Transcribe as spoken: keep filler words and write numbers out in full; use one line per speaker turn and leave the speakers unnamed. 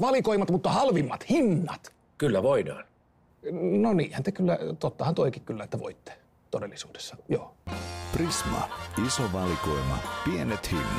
valikoimat, mutta halvimmat hinnat.
Kyllä voidaan.
No niinhän te kyllä, tottahan toikin kyllä, että voitte todellisuudessa, joo.
Prisma, iso valikoima, pienet hinnat.